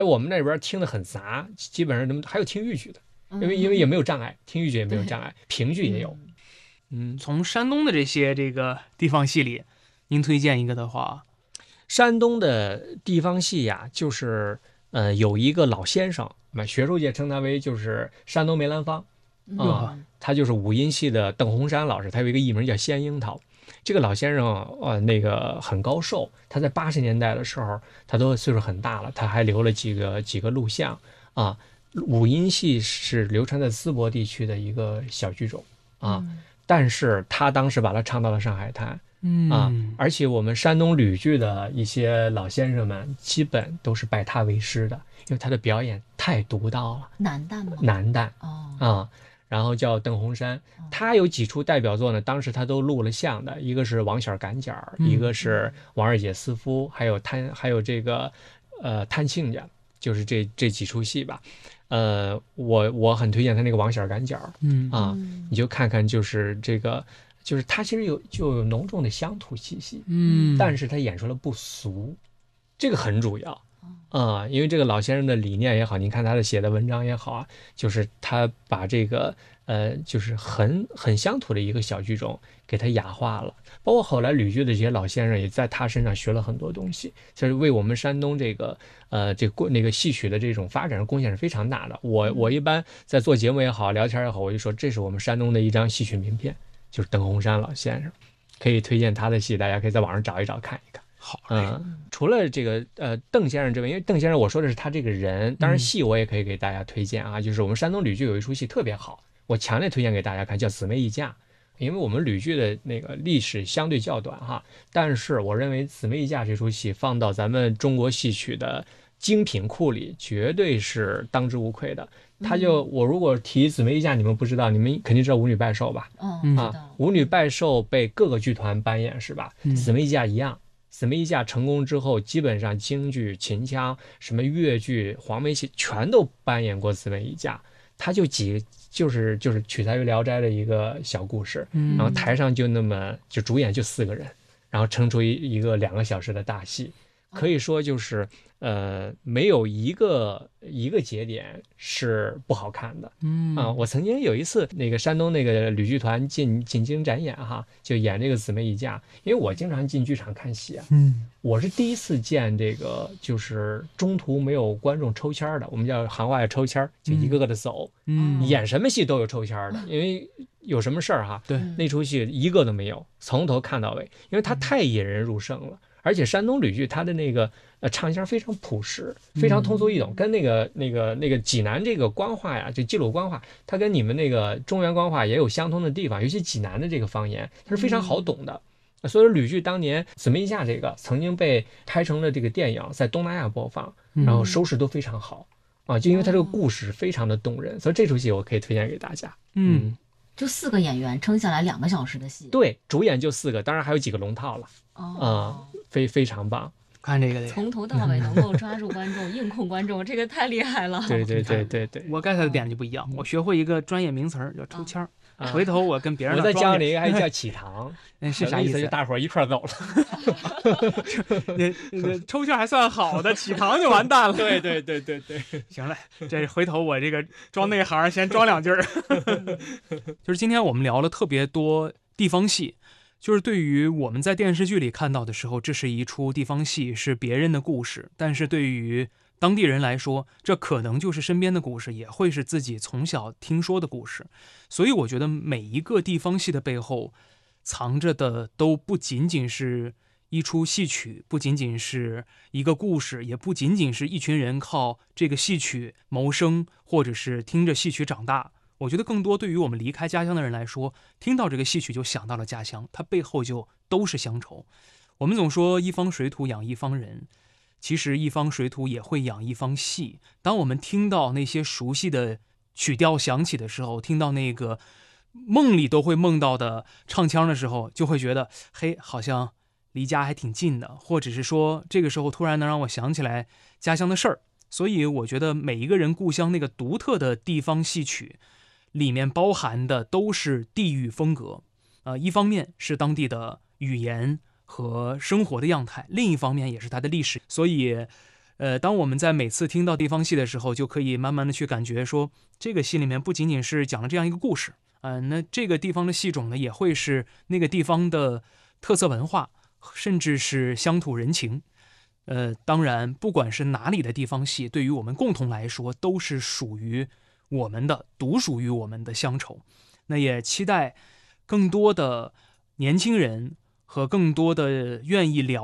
我们那边听得很杂，基本上还有听豫剧的，因为也没有障碍，听豫剧也没有障碍，评剧也有。 从山东的这个地方戏里，您推荐一个的话， 山东的地方戏呀，就是有一个老先生，学术界称他为就是山东梅兰芳他就是五音戏的邓洪山老师，他有一个艺名叫仙樱桃。这个老先生那个很高寿，他在80年代的时候，他都岁数很大了，他还留了几个录像啊。五音戏是流传在淄博地区的一个小剧种但是他当时把它唱到了上海滩而且我们山东吕剧的一些老先生们基本都是拜他为师的，因为他的表演太独到了。 男旦吗？ 男旦然后叫邓洪山，他有几出代表作呢？当时他都录了像的，一个是王显赶脚，一个是王二姐私夫，还有这个探亲家，就是这几出戏吧。我很推荐他那个王显赶脚你就看看就是这个。就是他其实就有浓重的乡土气息，但是他演出了不俗，这个很主要因为这个老先生的理念也好，您看他的写的文章也好就是他把这个就是很乡土的一个小剧种给他雅化了，包括后来吕剧的这些老先生也在他身上学了很多东西，就是为我们山东这个那个戏曲的这种发展贡献是非常大的。我一般在做节目也好，聊天也好，我就说这是我们山东的一张戏曲名片。就是邓洪山老先生，可以推荐他的戏，大家可以在网上找一找看一看。 好， 除了这个邓先生之外，因为邓先生我说的是他这个人，当然戏我也可以给大家推荐就是我们山东吕剧有一出戏特别好，我强烈推荐给大家看，叫《姊妹议嫁》。因为我们吕剧的那个历史相对较短但是我认为《姊妹议嫁》这出戏放到咱们中国戏曲的精品库里，绝对是当之无愧的。我如果提姊妹议嫁，你们不知道，你们肯定知道舞女拜寿吧？舞女拜寿被各个剧团扮演是吧？姊妹议嫁一样，姊妹议嫁成功之后，基本上京剧、秦腔、什么越剧、黄梅戏全都扮演过姊妹议嫁。他就是取材于《聊斋》的一个小故事，然后台上就主演就4个人，然后撑出一个2个小时的大戏，可以说就是没有一个节点是不好看的。我曾经有一次那个山东那个吕剧团进京展演就演这个姊妹议嫁，因为我经常进剧场看戏我是第一次见这个就是中途没有观众抽签的，我们叫行话叫抽签，就一个个的走演什么戏都有抽签的，因为有什么事儿对， 那出戏一个都没有，从头看到尾，因为它太引人入胜了。而且山东吕剧它的那个唱腔非常朴实，非常通俗易懂，跟那个济南这个官话呀，这冀鲁官话，它跟你们那个中原官话也有相通的地方，尤其济南的这个方言，它是非常好懂的。所以吕剧当年《姊妹议嫁》这个曾经被拍成了这个电影，在东南亚播放，然后收视都非常好就因为它这个故事非常的动人，所以这出戏我可以推荐给大家。 就4个演员撑下来2个小时的戏， 对，主演就4个，当然还有几个龙套了非常棒。 看这个从头到尾能够抓住观众硬控观众，这个太厉害了。 对， 我 get 的点就不一样，我学会一个专业名词叫抽签回头我跟别人我再教你一个，还叫起堂是啥意思？ 就大伙一块走了抽签还算好的，起堂就完蛋了。 对， 行了，这回头我这个装内行先装2句就是今天我们聊了特别多地方戏，就是对于我们在电视剧里看到的时候，这是一出地方戏，是别人的故事，但是对于当地人来说，这可能就是身边的故事，也会是自己从小听说的故事。所以我觉得每一个地方戏的背后藏着的都不仅仅是一出戏曲，不仅仅是一个故事，也不仅仅是一群人靠这个戏曲谋生，或者是听着戏曲长大。我觉得更多对于我们离开家乡的人来说，听到这个戏曲就想到了家乡，它背后就都是乡愁。我们总说一方水土养一方人，其实一方水土也会养一方戏。当我们听到那些熟悉的曲调响起的时候，听到那个梦里都会梦到的唱腔的时候，就会觉得嘿，好像离家还挺近的，或者是说这个时候突然能让我想起来家乡的事儿。所以我觉得每一个人故乡那个独特的地方戏曲里面包含的都是地域风格，一方面是当地的语言和生活的样态，另一方面也是它的历史。所以当我们在每次听到地方戏的时候，就可以慢慢的去感觉说，这个戏里面不仅仅是讲了这样一个故事，那这个地方的戏种呢，也会是那个地方的特色文化，甚至是乡土人情。当然，不管是哪里的地方戏，对于我们共同来说，都是属于我们的，独属于我们的乡愁。那也期待更多的年轻人和更多的愿意聊